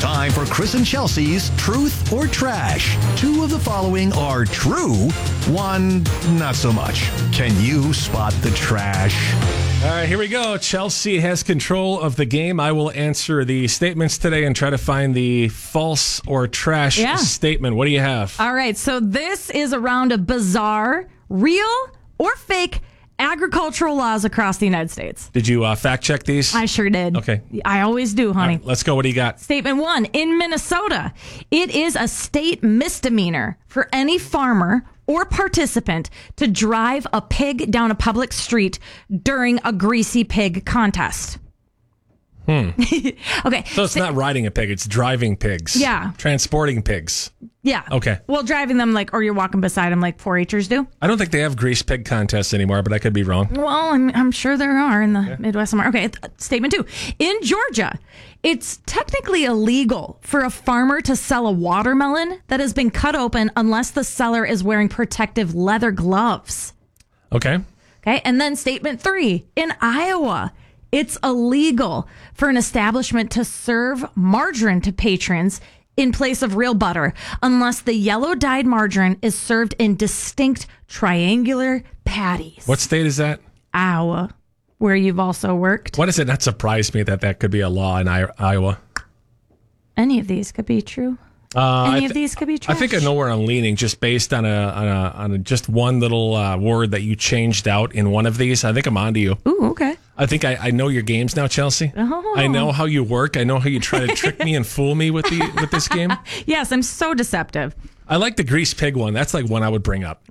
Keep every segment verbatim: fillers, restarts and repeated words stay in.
Time for Chris and Chelsea's Truth or Trash. Two of the following are true, one not so much. Can you spot the trash? All right, here we go. Chelsea has control of the game. I will answer the statements today and try to find the false or trash Yeah. statement. What do you have? All right, so this is a round of bizarre, real, or fake agricultural laws across the United States. Did you uh, fact check these? I sure did. Okay. I always do, honey. All right, let's go. What do you got? Statement one. In Minnesota, it is a state misdemeanor for any farmer or participant to drive a pig down a public street during a greasy pig contest. Hmm. Okay. So it's not riding a pig, it's driving pigs. Yeah. Transporting pigs. Yeah. Okay. Well, driving them like, or you're walking beside them like four H'ers do. I don't think they have grease pig contests anymore, but I could be wrong. Well, I'm, I'm sure there are in the yeah. Midwest somewhere. Okay, th- statement two. In Georgia, it's technically illegal for a farmer to sell a watermelon that has been cut open unless the seller is wearing protective leather gloves. Okay. Okay, and then statement three. In Iowa, it's illegal for an establishment to serve margarine to patrons in place of real butter unless the yellow dyed margarine is served in distinct triangular patties. What state is that? Iowa, where you've also worked. Why does it not surprise me that that could be a law in I- Iowa? Any of these could be true. Uh, Any th- of these could be trash. I think I know where I'm leaning, just based on a on a on a, just one little uh, word that you changed out in one of these. I think I'm onto you. Ooh, okay. I think I, I know your games now, Chelsea. Oh. I know how you work. I know how you try to trick me and fool me with the with this game. Yes, I'm so deceptive. I like the grease pig one. That's like one I would bring up.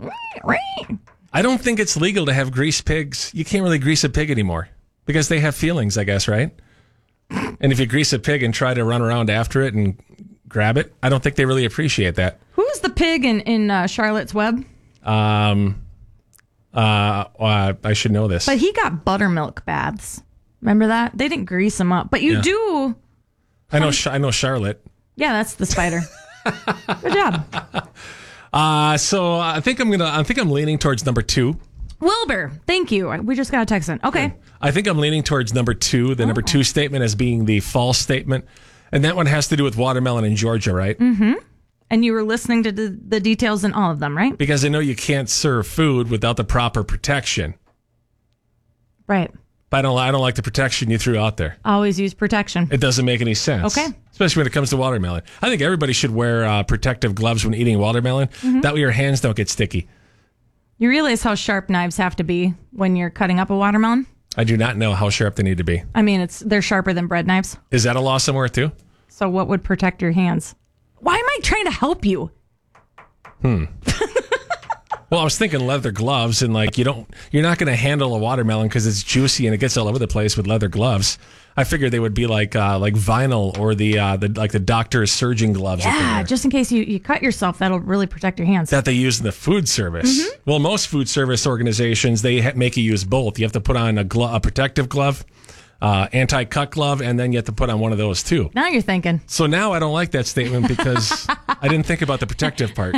I don't think it's legal to have grease pigs. You can't really grease a pig anymore because they have feelings, I guess, right? And if you grease a pig and try to run around after it and grab it, I don't think they really appreciate that. Who's the pig in, in uh, Charlotte's Web? Um, uh, uh, I should know this. But he got buttermilk baths. Remember that? They didn't grease him up. But you Yeah. do. I know. I know Charlotte. Yeah, that's the spider. Good job. Uh, so I think I'm gonna. I think I'm leaning towards number two. Wilbur, thank you. We just got a text in. Okay. I think I'm leaning towards number two. The Oh. number two statement as being the false statement, and that one has to do with watermelon in Georgia, right? Mm-hmm. And you were listening to the, the details in all of them, right? Because I know you can't serve food without the proper protection. Right. But I don't. I don't like the protection you threw out there. Always use protection. It doesn't make any sense. Okay. Especially when it comes to watermelon. I think everybody should wear uh, protective gloves when eating watermelon. Mm-hmm. That way your hands don't get sticky. You realize how sharp knives have to be when you're cutting up a watermelon? I do not know how sharp they need to be. I mean, it's they're sharper than bread knives. Is that a law somewhere too? So what would protect your hands? Why am I trying to help you? Hmm. Well, I was thinking leather gloves, and like you don't, you're not going to handle a watermelon because it's juicy and it gets all over the place with leather gloves. I figured they would be like uh, like vinyl or the uh, the like the doctor's surgeon gloves. that they Yeah, wear. just in case you, you cut yourself, that'll really protect your hands. That they use in the food service. Mm-hmm. Well, most food service organizations, they ha- make you use both. You have to put on a, glo- a protective glove, uh, anti-cut glove, and then you have to put on one of those too. Now you're thinking. So now I don't like that statement because I didn't think about the protective part.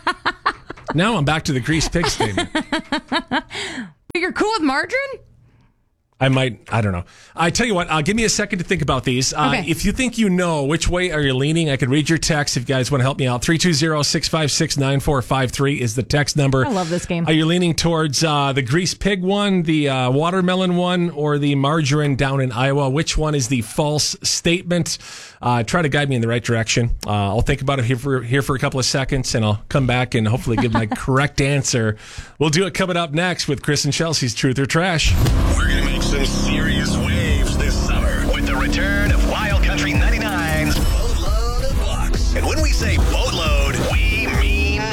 Now I'm back to the grease pig statement. But you're cool with margarine? I might, I don't know. I tell you what, uh, give me a second to think about these. Uh, Okay. If you think you know, which way are you leaning? I could read your text if you guys want to help me out. three two zero, six five six, nine four five three is the text number. I love this game. Are you leaning towards uh, the grease pig one, the uh, watermelon one, or the margarine down in Iowa? Which one is the false statement? Uh, try to guide me in the right direction. Uh, I'll think about it here for, here for a couple of seconds, and I'll come back and hopefully give my correct answer. We'll do it coming up next with Chris and Chelsea's Truth or Trash. We're going to make some serious waves this summer with the return of Wild Country ninety-nine's Boatload of Bucks. And when we say boatload, we mean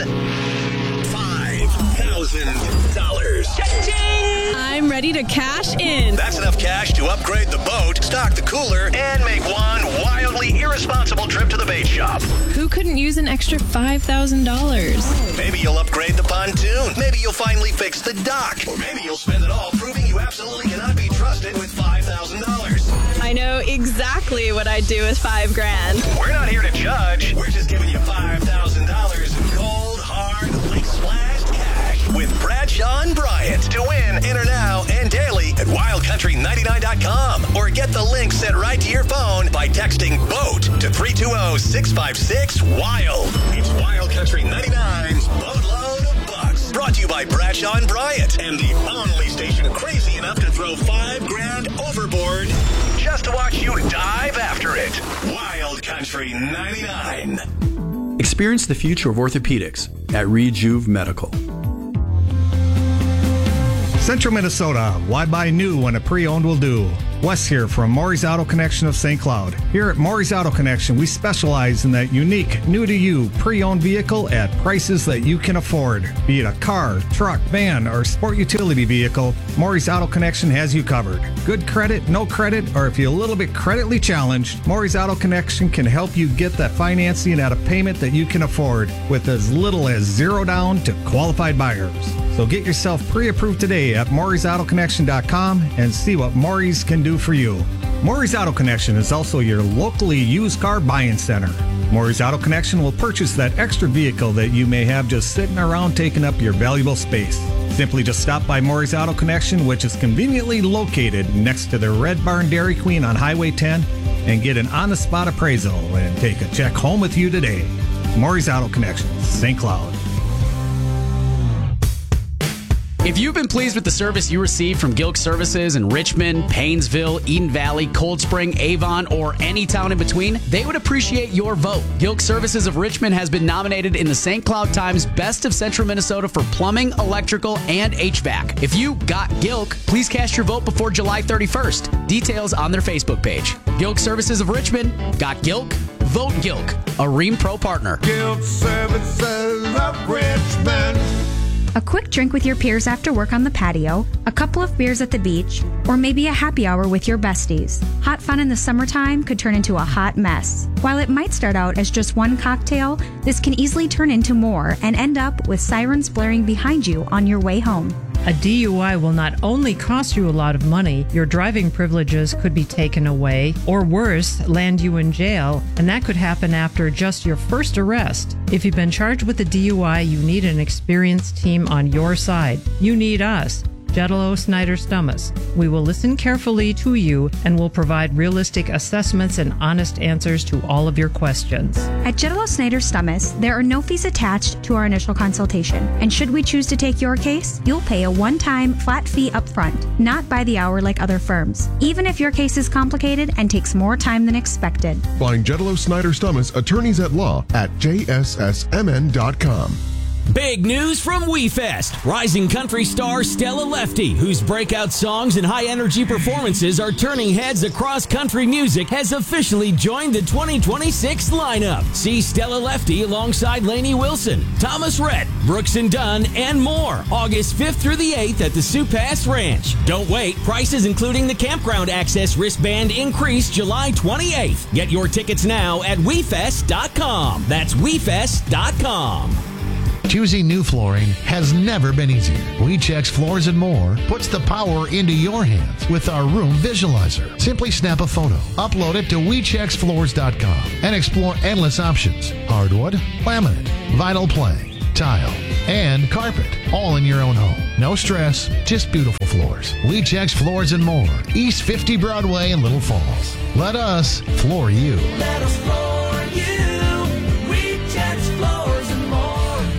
five thousand dollars. I'm ready to cash in. That's enough cash to upgrade the boat, stock the cooler, and make one wildly irresponsible trip to the bait shop. Who couldn't use an extra five thousand dollars? Maybe you'll upgrade the pontoon. Maybe you'll finally fix the dock. Or maybe you'll spend it all proving you absolutely cannot be trusted with five thousand dollars. I know exactly what I'd do with five grand. We're not here to judge. We're just giving you five thousand dollars in cold, hard, lake splashed cash with Bradshaw and Bryant. To win, enter now and daily at wild country ninety-nine dot com or get the link sent right to your phone by texting BOAT to three two zero six five six, WILD. It's Wild Country ninety-nine's Boatload of Bucks. Brought to you by Bradshaw and Bryant, and the only station crazy enough to throw five grand overboard just to watch you dive after it. Wild Country ninety-nine. Experience the future of orthopedics at Rejuve Medical. Central Minnesota, why buy new when a pre-owned will do? Wes here from Maury's Auto Connection of Saint Cloud. Here at Maury's Auto Connection, we specialize in that unique, new-to-you, pre-owned vehicle at prices that you can afford. Be it a car, truck, van, or sport utility vehicle, Maury's Auto Connection has you covered. Good credit, no credit, or if you're a little bit creditly challenged, Maury's Auto Connection can help you get that financing at a payment that you can afford with as little as zero down to qualified buyers. So get yourself pre-approved today at Maury's Auto Connection dot com and see what Maury's can do for you. Maury's Auto Connection is also your locally used car buying center. Maury's Auto Connection will purchase that extra vehicle that you may have just sitting around taking up your valuable space. Simply just stop by Maury's Auto Connection, which is conveniently located next to the Red Barn Dairy Queen on Highway ten, and get an on-the-spot appraisal and take a check home with you today. Maury's Auto Connection, Saint Cloud. If you've been pleased with the service you received from Gilk Services in Richmond, Paynesville, Eden Valley, Cold Spring, Avon, or any town in between, they would appreciate your vote. Gilk Services of Richmond has been nominated in the Saint Cloud Times Best of Central Minnesota for plumbing, electrical, and H V A C. If you got Gilk, please cast your vote before July thirty-first. Details on their Facebook page. Gilk Services of Richmond. Got Gilk? Vote Gilk, a Ream Pro partner. Gilk Services of Richmond. A quick drink with your peers after work on the patio, a couple of beers at the beach, or maybe a happy hour with your besties. Hot fun in the summertime could turn into a hot mess. While it might start out as just one cocktail, this can easily turn into more and end up with sirens blaring behind you on your way home. A D U I will not only cost you a lot of money, your driving privileges could be taken away, or worse, land you in jail, and that could happen after just your first arrest. If you've been charged with a D U I, you need an experienced team on your side. You need us. Jetalo Snyder Stummas. We will listen carefully to you and will provide realistic assessments and honest answers to all of your questions. At Jetalo Snyder Stummas, there are no fees attached to our initial consultation. And should we choose to take your case, you'll pay a one-time flat fee up front, not by the hour like other firms, even if your case is complicated and takes more time than expected. Find Jetalo Snyder Stummas attorneys at law at j s s m n dot com. Big news from WeFest. Rising country star Stella Lefty, whose breakout songs and high-energy performances are turning heads across country music, has officially joined the twenty twenty-six lineup. See Stella Lefty alongside Lainey Wilson, Thomas Rhett, Brooks and Dunn, and more, August fifth through the eighth at the Sioux Pass Ranch. Don't wait. Prices including the campground access wristband increase July twenty-eighth. Get your tickets now at we fest dot com. That's we fest dot com. Choosing new flooring has never been easier. WeCheck's Floors and More puts the power into your hands with our room visualizer. Simply snap a photo, upload it to we checks floors dot com, and explore endless options. Hardwood, laminate, vinyl plank, tile, and carpet, all in your own home. No stress, just beautiful floors. WeCheck's Floors and More, East fifty Broadway in Little Falls. Let us floor you. Let us floor you. WeCheck's Floors and More.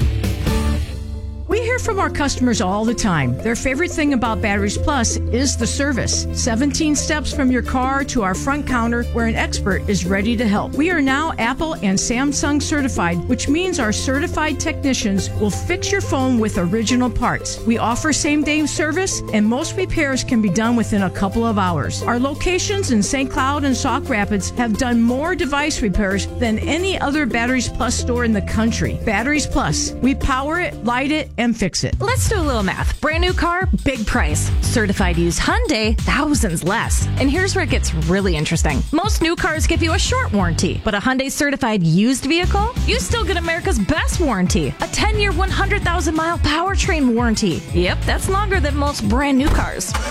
We hear from our customers all the time. Their favorite thing about Batteries Plus is the service. seventeen steps from your car to our front counter where an expert is ready to help. We are now Apple and Samsung certified, which means our certified technicians will fix your phone with original parts. We offer same-day service, and most repairs can be done within a couple of hours. Our locations in Saint Cloud and Sauk Rapids have done more device repairs than any other Batteries Plus store in the country. Batteries Plus. We power it, light it, and fix it. Let's do a little math. Brand new car, big price. Certified used Hyundai, thousands less. And here's where it gets really interesting. Most new cars give you a short warranty, but a Hyundai certified used vehicle, you still get America's best warranty. A ten-year, one hundred thousand mile powertrain warranty. Yep, that's longer than most brand new cars.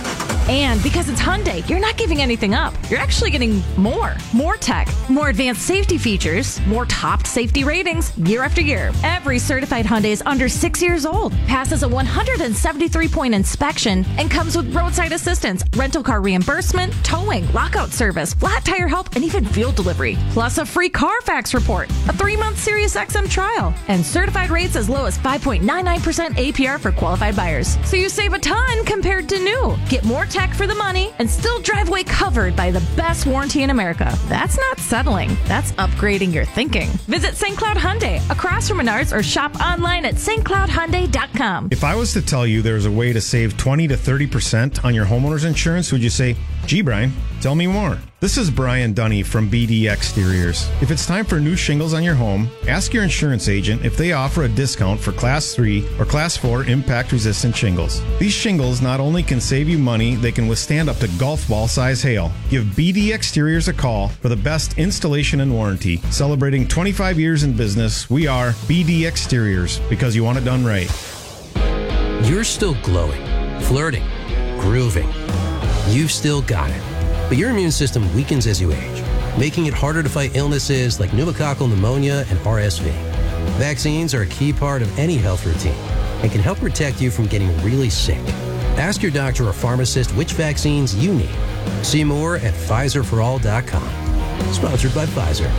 And because it's Hyundai, you're not giving anything up. You're actually getting more. More tech, more advanced safety features, more top safety ratings year after year. Every certified Hyundai is under six years old, passes a one hundred seventy-three point inspection, and comes with roadside assistance, rental car reimbursement, towing, lockout service, flat tire help, and even fuel delivery. Plus a free Carfax report, a three-month Sirius X M trial, and certified rates as low as five point nine nine percent A P R for qualified buyers. So you save a ton compared to new. Get more tech for the money and still drive away covered by the best warranty in America. That's not settling. That's upgrading your thinking. Visit Saint Cloud Hyundai across from Menards or shop online at st cloud hyundai dot com. If I was to tell you there's a way to save twenty to thirty percent on your homeowner's insurance, would you say, gee, Brian, tell me more? This is Brian Dunny from B D Exteriors. If it's time for new shingles on your home, ask your insurance agent if they offer a discount for Class three or Class four impact-resistant shingles. These shingles not only can save you money, they can withstand up to golf ball size hail. Give B D Exteriors a call for the best installation and warranty. Celebrating twenty-five years in business, we are B D Exteriors, because you want it done right. You're still glowing, flirting, grooving. You've still got it. But your immune system weakens as you age, making it harder to fight illnesses like pneumococcal pneumonia and R S V. Vaccines are a key part of any health routine and can help protect you from getting really sick. Ask your doctor or pharmacist which vaccines you need. See more at Pfizer for all dot com. Sponsored by Pfizer.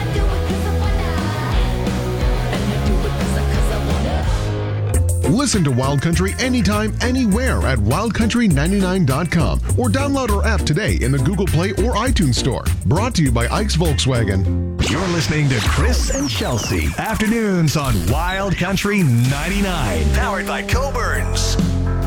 Listen to Wild Country anytime, anywhere at wild country ninety-nine dot com or download our app today in the Google Play or iTunes Store. Brought to you by Ike's Volkswagen. You're listening to Chris and Chelsea. Afternoons on Wild Country ninety-nine. Powered by Coburns.